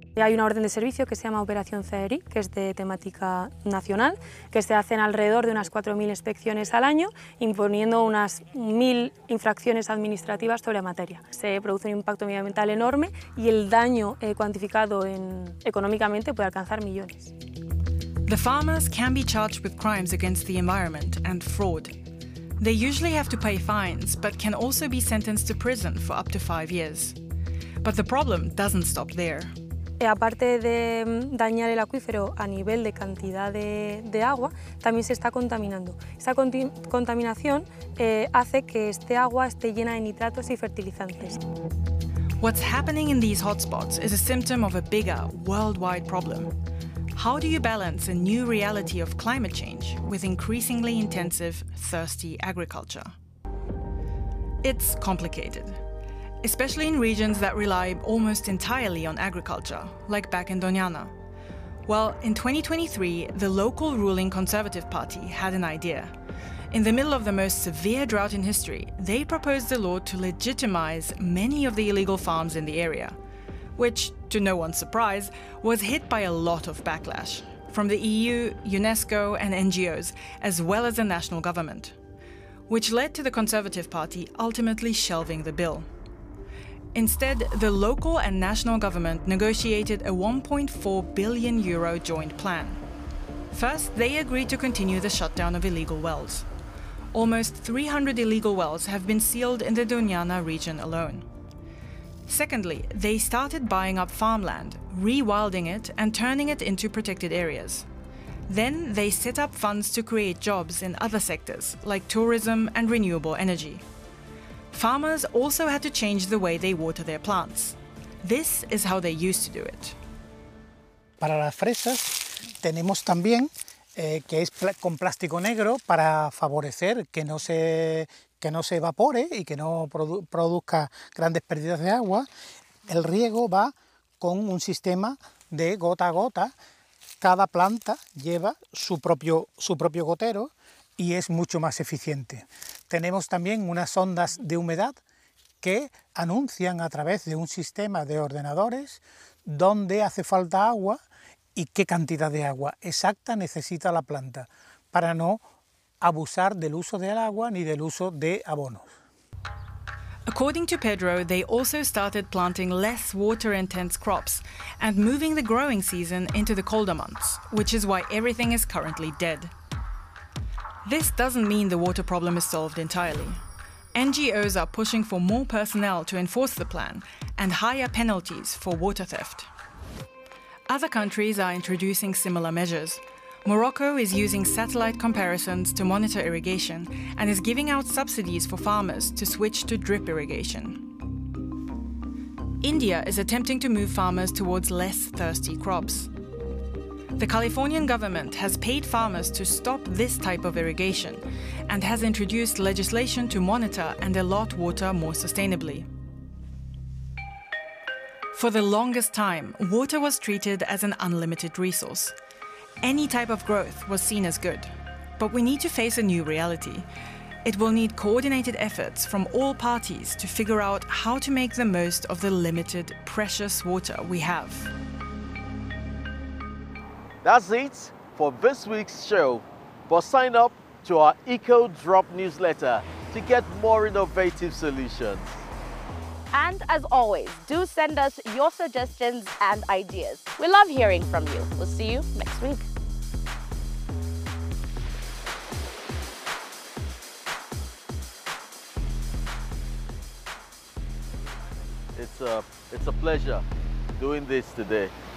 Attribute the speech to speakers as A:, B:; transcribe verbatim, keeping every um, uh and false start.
A: Hay una orden de servicio que se llama Operación C E R I, que es de temática nacional, que se hacen alrededor de unas cuatro mil inspecciones al año, imponiendo unas mil infracciones administrativas sobre la materia. Se produce un impacto medioambiental enorme y el daño eh, cuantificado en, económicamente puede alcanzar millones.
B: The farmers can be charged with crimes against the environment and fraud. They usually have to pay fines, but can also be sentenced to prison for up to five years. But the problem doesn't stop there.
A: Aparte de dañar el acuífero a nivel de cantidad de, de agua, también se está contaminando. Esa contaminación eh, hace que este agua esté llena de nitratos y fertilizantes.
B: What's happening in these hotspots is a symptom of a bigger, worldwide problem. How do you balance a new reality of climate change with increasingly intensive, thirsty agriculture? It's complicated, especially in regions that rely almost entirely on agriculture, like back in Doñana. Well, in twenty twenty-three, the local ruling Conservative Party had an idea. In the middle of the most severe drought in history, they proposed a law to legitimize many of the illegal farms in the area, which, to no one's surprise, was hit by a lot of backlash from the E U, UNESCO and N G Os, as well as the national government, which led to the Conservative Party ultimately shelving the bill. Instead, the local and national government negotiated a one point four billion euro joint plan. First, they agreed to continue the shutdown of illegal wells. Almost three hundred illegal wells have been sealed in the Doñana region alone. Secondly, they started buying up farmland, rewilding it and turning it into protected areas. Then they set up funds to create jobs in other sectors, like tourism and renewable energy. Farmers also had to change the way they water their plants. This is how they used to do it.
C: Para las fresas tenemos también eh, que es pl- con plástico negro para favorecer que no se, que no se evapore y que no produ- produzca grandes pérdidas de agua. El riego va con un sistema de gota a gota. Cada planta lleva su propio, su propio gotero y es mucho más eficiente. Tenemos también unas ondas de humedad que anuncian a través de un sistema de ordenadores dónde hace falta agua y qué cantidad de agua exacta necesita la planta, para no abusar del uso del agua ni del uso de abonos.
B: According to Pedro, they also started planting less water-intense crops and moving the growing season into the colder months, which is why everything is currently dead. This doesn't mean the water problem is solved entirely. N G Os are pushing for more personnel to enforce the plan and higher penalties for water theft. Other countries are introducing similar measures. Morocco is using satellite comparisons to monitor irrigation and is giving out subsidies for farmers to switch to drip irrigation. India is attempting to move farmers towards less thirsty crops. The Californian government has paid farmers to stop this type of irrigation and has introduced legislation to monitor and allot water more sustainably. For the longest time, water was treated as an unlimited resource. Any type of growth was seen as good. But we need to face a new reality. It will need coordinated efforts from all parties to figure out how to make the most of the limited, precious water we have.
D: That's it for this week's show. But sign up to our Eco Drop newsletter to get more innovative solutions.
E: And as always, do send us your suggestions and ideas. We love hearing from you. We'll see you next week.
D: It's a, it's a pleasure doing this today.